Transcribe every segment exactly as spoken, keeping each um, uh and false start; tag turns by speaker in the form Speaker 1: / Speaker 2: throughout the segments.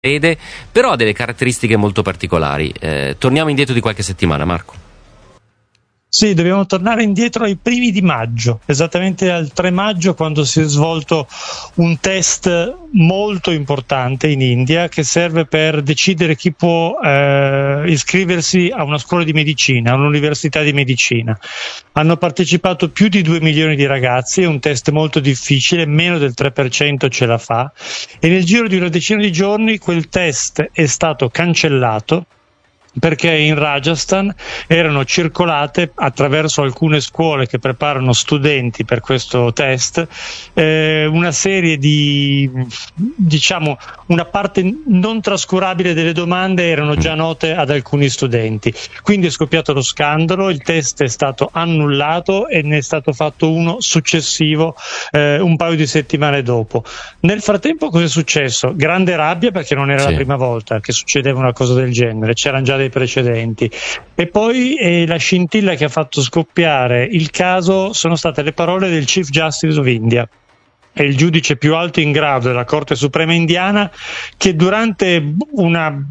Speaker 1: vede, però ha delle caratteristiche molto particolari. Eh, torniamo indietro di qualche settimana, Marco.
Speaker 2: Sì, dobbiamo tornare indietro ai primi di maggio, esattamente al tre maggio, quando si è svolto un test molto importante in India che serve per decidere chi può eh, iscriversi a una scuola di medicina, a un'università di medicina. Hanno partecipato più di due milioni di ragazzi, è un test molto difficile, meno del tre per cento ce la fa, e nel giro di una decina di giorni quel test è stato cancellato, perché in Rajasthan erano circolate attraverso alcune scuole che preparano studenti per questo test eh, una serie di, diciamo, una parte non trascurabile delle domande erano già note ad alcuni studenti, quindi è scoppiato lo scandalo, il test è stato annullato e ne è stato fatto uno successivo eh, un paio di settimane dopo. Nel frattempo cosa è successo? Grande rabbia, perché non era sì. la prima volta che succedeva una cosa del genere, c'erano già dei precedenti, e poi eh, la scintilla che ha fatto scoppiare il caso sono state le parole del Chief Justice of India, è il giudice più alto in grado della Corte Suprema indiana, che durante una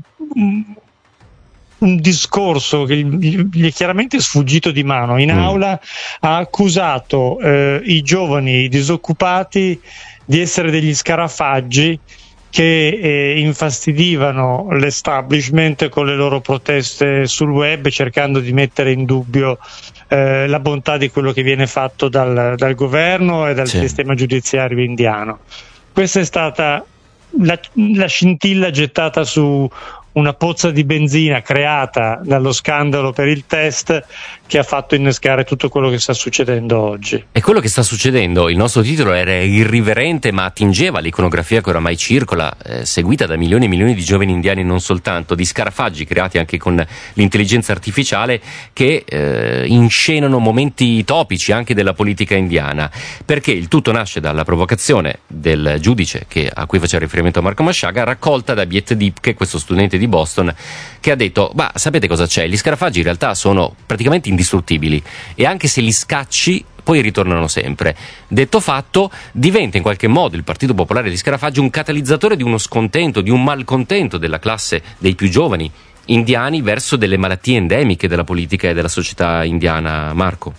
Speaker 2: un discorso che gli è chiaramente sfuggito di mano in aula mm. ha accusato eh, i giovani disoccupati di essere degli scarafaggi che eh, infastidivano l'establishment con le loro proteste sul web, cercando di mettere in dubbio eh, la bontà di quello che viene fatto dal, dal governo e dal sì. sistema giudiziario indiano. Questa è stata la, la scintilla gettata su una pozza di benzina creata dallo scandalo per il test, che ha fatto innescare tutto quello che sta succedendo oggi.
Speaker 1: E quello che sta succedendo, il nostro titolo era irriverente ma attingeva all'iconografia che oramai circola, eh, seguita da milioni e milioni di giovani indiani, non soltanto, di scarafaggi creati anche con l'intelligenza artificiale, che eh, inscenano momenti topici anche della politica indiana, perché il tutto nasce dalla provocazione del giudice che, a cui faceva riferimento Marco Masciaga, raccolta da Biet Dipke, questo studente di Boston, che ha detto: ma sapete cosa c'è? Gli scarafaggi in realtà sono praticamente indistruttibili e anche se li scacci poi ritornano sempre. Detto fatto, diventa in qualche modo il Partito Popolare di Scarafaggi un catalizzatore di uno scontento, di un malcontento della classe dei più giovani indiani verso delle malattie endemiche della politica e della società indiana, Marco.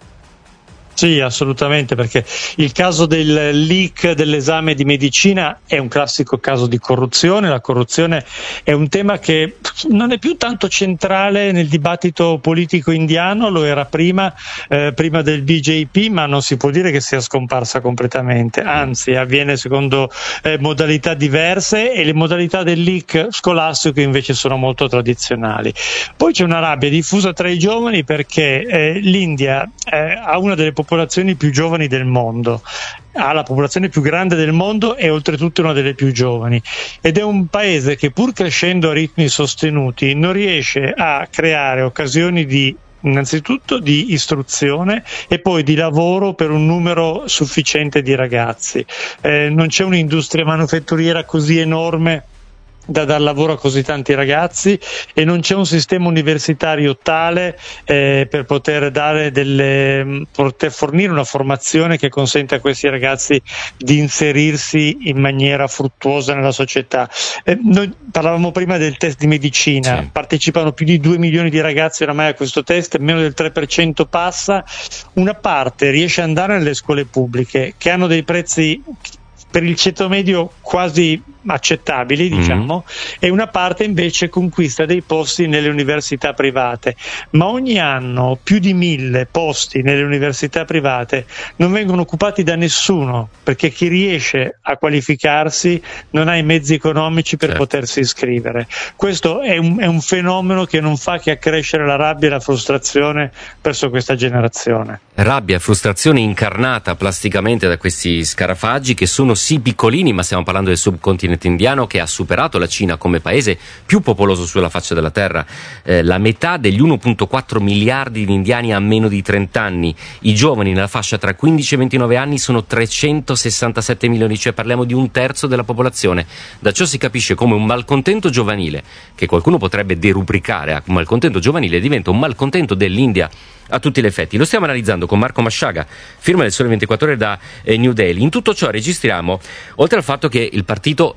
Speaker 2: Sì, assolutamente, perché il caso del leak dell'esame di medicina è un classico caso di corruzione. La corruzione è un tema che non è più tanto centrale nel dibattito politico indiano, lo era prima, eh, prima del B J P, ma non si può dire che sia scomparsa completamente, anzi avviene secondo eh, modalità diverse, e le modalità del leak scolastico invece sono molto tradizionali. Poi c'è una rabbia diffusa tra i giovani perché eh, l'India eh, ha una delle popolazioni più giovani del mondo, ha la popolazione più grande del mondo e oltretutto una delle più giovani, ed è un paese che, pur crescendo a ritmi sostenuti, non riesce a creare occasioni di innanzitutto di istruzione e poi di lavoro per un numero sufficiente di ragazzi. Eh, non c'è un'industria manufatturiera così enorme da dar lavoro a così tanti ragazzi, e non c'è un sistema universitario tale eh, per poter dare delle poter fornire una formazione che consente a questi ragazzi di inserirsi in maniera fruttuosa nella società. Eh, noi parlavamo prima del test di medicina, sì. partecipano più di due milioni di ragazzi oramai a questo test, meno del tre per cento passa. Una parte riesce ad andare nelle scuole pubbliche, che hanno dei prezzi per il ceto medio quasi accettabili, diciamo, mm. e una parte invece conquista dei posti nelle università private, ma ogni anno più di mille posti nelle università private non vengono occupati da nessuno, perché chi riesce a qualificarsi non ha i mezzi economici per certo. potersi iscrivere. Questo è un, è un fenomeno che non fa che accrescere la rabbia e la frustrazione verso questa generazione.
Speaker 1: Rabbia e frustrazione incarnata plasticamente da questi scarafaggi, che sono sì piccolini, ma stiamo parlando del subcontinente indiano, che ha superato la Cina come paese più popoloso sulla faccia della terra. Eh, la metà degli uno virgola quattro miliardi di indiani ha meno di trenta anni. I giovani nella fascia tra quindici e ventinove anni sono trecentosessantasette milioni, cioè parliamo di un terzo della popolazione. Da ciò si capisce come un malcontento giovanile, che qualcuno potrebbe derubricare a malcontento giovanile, diventa un malcontento dell'India a tutti gli effetti. Lo stiamo analizzando con Marco Masciaga, firma del Sole ventiquattro Ore da eh, New Delhi. In tutto ciò registriamo, oltre al fatto che il partito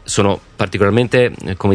Speaker 1: sono particolarmente, come